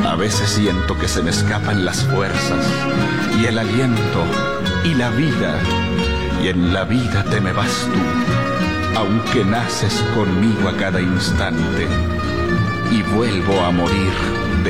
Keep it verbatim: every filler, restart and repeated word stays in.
A veces siento que se me escapan las fuerzas y el aliento y la vida, y en la vida te me vas tú, aunque naces conmigo a cada instante, y vuelvo a morir de